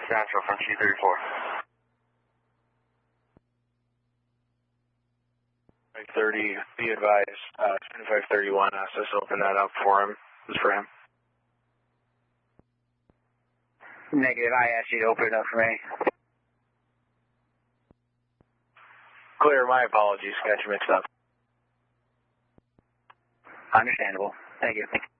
Central from Q34. 530, be advised, 2531 asked us to open that up for him. It was for him. Negative, I asked you to open it up for me. Clear, my apologies, got you mixed up. Understandable. Thank you.